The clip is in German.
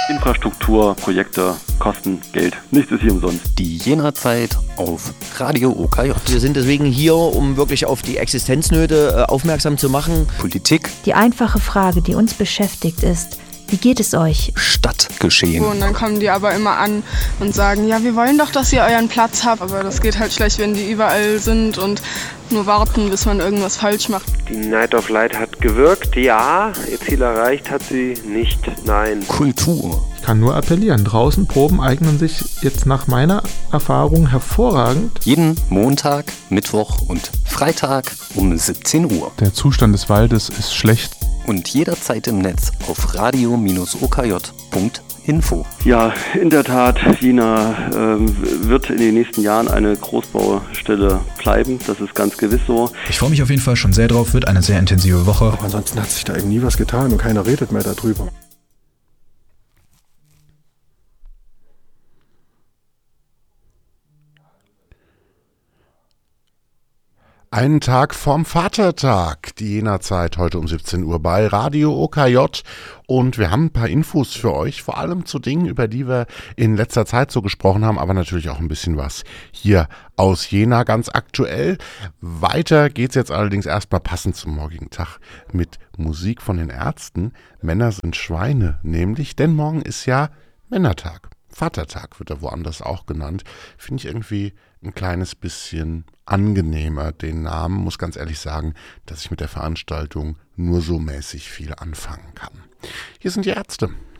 Infrastrukturprojekte kosten Geld. Nichts ist hier umsonst. Die Jena-Zeit auf Radio OKJ. Wir sind deswegen hier, um wirklich auf die Existenznöte aufmerksam zu machen. Politik. Die einfache Frage, die uns beschäftigt, ist: Wie geht es euch? Stadtgeschehen. Und dann kommen die aber immer an und sagen, ja, wir wollen doch, dass ihr euren Platz habt. Aber das geht halt schlecht, wenn die überall sind und nur warten, bis man irgendwas falsch macht. Die Night of Light hat gewirkt, ja. Ihr Ziel erreicht hat sie nicht, nein. Kultur. Ich kann nur appellieren, draußen Proben eignen sich jetzt nach meiner Erfahrung hervorragend. Jeden Montag, Mittwoch und Freitag um 17 Uhr. Der Zustand des Waldes ist schlecht. Und jederzeit im Netz auf radio-okj.info. Ja, in der Tat, Jena wird in den nächsten Jahren eine Großbaustelle bleiben. Das ist ganz gewiss so. Ich freue mich auf jeden Fall schon sehr drauf. Wird eine sehr intensive Woche. Aber ansonsten hat sich da irgendwie was getan und keiner redet mehr darüber. Einen Tag vorm Vatertag, die Jena-Zeit heute um 17 Uhr bei Radio OKJ, und wir haben ein paar Infos für euch, vor allem zu Dingen, über die wir in letzter Zeit so gesprochen haben, aber natürlich auch ein bisschen was hier aus Jena ganz aktuell. Weiter geht's jetzt allerdings erstmal passend zum morgigen Tag mit Musik von den Ärzten. Männer sind Schweine nämlich, denn morgen ist ja Männertag. Vatertag wird er woanders auch genannt. Finde ich irgendwie ein kleines bisschen angenehmer, den Namen. Muss ganz ehrlich sagen, dass ich mit der Veranstaltung nur so mäßig viel anfangen kann. Hier sind die Ärzte.